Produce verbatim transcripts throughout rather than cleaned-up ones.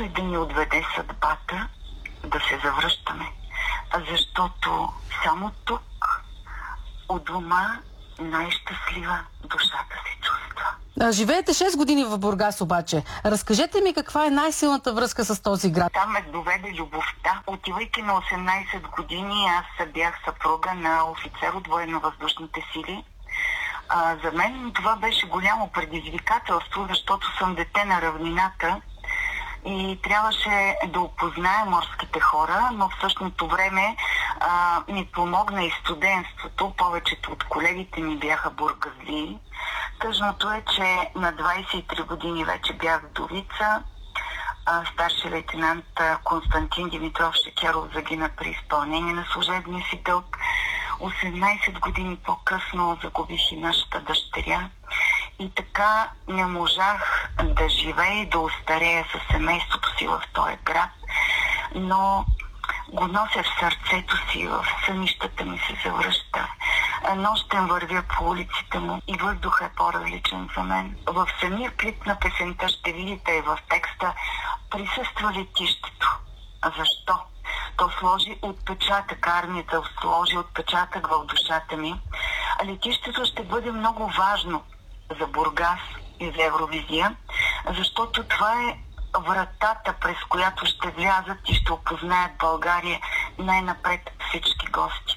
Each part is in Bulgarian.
колкото и да ни отведе съдбата, да се завръщаме. Защото само тук, у дома, най-щастлива душата се чувства. Живеете шест години в Бургас обаче. Разкажете ми каква е най-силната връзка с този град. Там ме доведе любовта. Отивайки на осемнайсет години, аз бях съпруга на офицер от военно-въздушните сили. А, за мен това беше голямо предизвикателство, защото съм дете на равнината и трябваше да опозная морските хора, но в същото време а, ми помогна и студентството. Повечето от колегите ми бяха бургазли. Тъжното е, че на двайсет и три години вече бях вдовица. А, старши лейтенант Константин Димитров Шекеров загина при изпълнение на служебния си дълг. осемнайсет години по-късно загубих и нашата дъщеря. И така не можах да живея и да остарея със семейството си в този град, но го нося в сърцето си, в сънищата ми се завръща. Нощем вървя по улиците му и въздухът е по-различен за мен. В самия клип на песента ще видите и в текста присъства летището. А защо? То сложи отпечатък, армията сложи отпечатък в душата ми. А летището ще бъде много важно за Бургас и за Евровизия, защото това е вратата, през която ще влязат и ще опознаят България най-напред всички гости.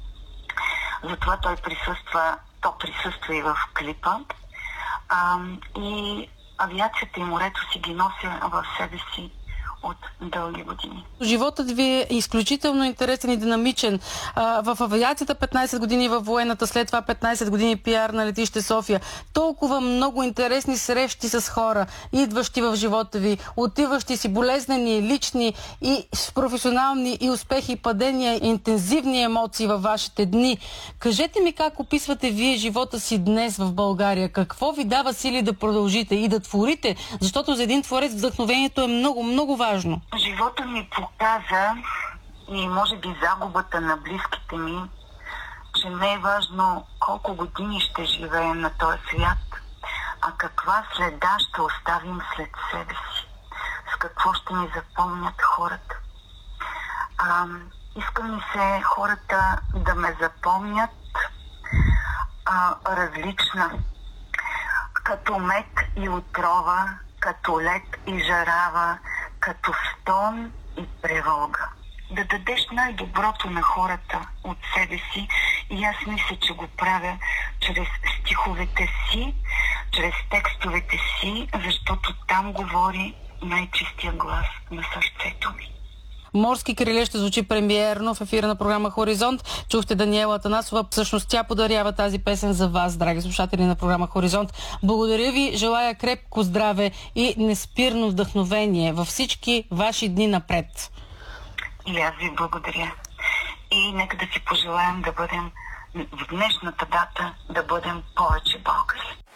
Затова той присъства, то присъства и в клипа. А, и авиацията и морето си ги нося в себе си от дълги години. Животът ви е изключително интересен и динамичен. В авиацията петнайсет години, във военната, след това петнайсет години пиар на летище София. Толкова много интересни срещи с хора, идващи в живота ви, отиващи си, болезнени, лични и професионални, и успехи, и падения, и интензивни емоции във вашите дни. Кажете ми как описвате вие живота си днес в България? Какво ви дава сили да продължите и да творите? Защото за един творец вдъхновението е много, много важно. Живота ми показа и може би загубата на близките ми, че не е важно колко години ще живеем на този свят, а каква следа ще оставим след себе си, с какво ще ни запомнят хората. А, искам ми се хората да ме запомнят а, различна, като мед и отрова, като лед и жарава, като стон и тревога. Да дадеш най-доброто на хората от себе си и аз мисля, че го правя чрез стиховете си, чрез текстовете си, защото там говори най-чистия глас на сърцето ми. Морски криле ще звучи премиерно в ефира на програма Хоризонт. Чухте Даниела Атанасова. Всъщност тя подарява тази песен за вас, драги слушатели на програма Хоризонт. Благодаря ви, желая крепко здраве и неспирно вдъхновение във всички ваши дни напред. И аз ви благодаря. И нека да си пожелаем да бъдем в днешната дата, да бъдем повече българи.